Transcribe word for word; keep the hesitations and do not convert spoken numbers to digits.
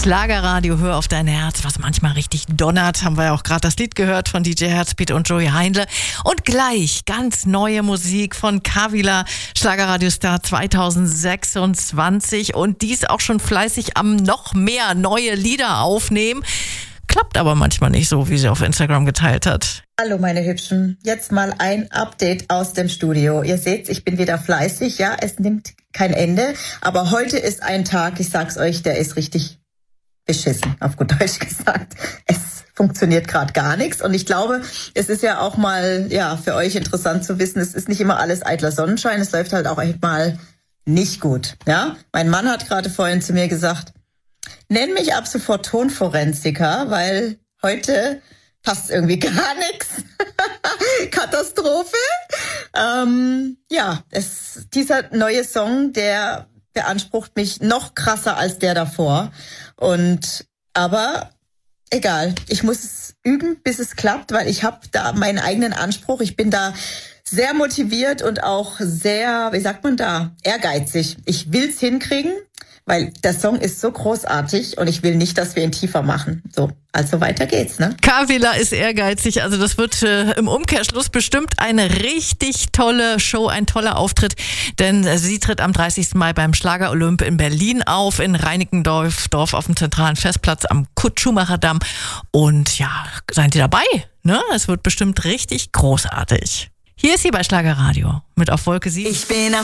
Schlagerradio, hör auf dein Herz, was manchmal richtig donnert. Haben wir ja auch gerade das Lied gehört von D J Herzbeat und Joey Heindle. Und gleich ganz neue Musik von Kavila, Schlagerradiostar zwanzig sechsundzwanzig. Und dies auch schon fleißig am noch mehr neue Lieder aufnehmen. Klappt aber manchmal nicht so, wie sie auf Instagram geteilt hat. Hallo meine Hübschen, jetzt mal ein Update aus dem Studio. Ihr seht, ich bin wieder fleißig, ja, es nimmt kein Ende. Aber heute ist ein Tag, ich sag's euch, der ist richtig beschissen, auf gut Deutsch gesagt. Es funktioniert gerade gar nichts. Und ich glaube, es ist ja auch mal ja für euch interessant zu wissen, es ist nicht immer alles eitler Sonnenschein, es läuft halt auch echt mal nicht gut. Ja, mein Mann hat gerade vorhin zu mir gesagt, nenn mich ab sofort Tonforensiker, weil heute passt irgendwie gar nichts. Katastrophe. Ähm, ja, es, dieser neue Song, der beansprucht mich noch krasser als der davor. Und aber egal, ich muss es üben, bis es klappt, weil ich habe da meinen eigenen Anspruch. Ich bin da sehr motiviert und auch sehr, wie sagt man da, ehrgeizig. Ich will's hinkriegen, weil der Song ist so großartig und ich will nicht, dass wir ihn tiefer machen. So, also weiter geht's, ne? Kavila ist ehrgeizig, also das wird äh, im Umkehrschluss bestimmt eine richtig tolle Show, ein toller Auftritt, denn äh, sie tritt am dreißigsten Mai beim Schlager Olymp in Berlin auf, in Reinickendorf, Dorf auf dem zentralen Festplatz am Kurt-Schumacher-Damm. Und ja, seid ihr dabei, ne? Es wird bestimmt richtig großartig. Hier ist sie bei Schlagerradio mit Auf Wolke sieben. Ich bin auf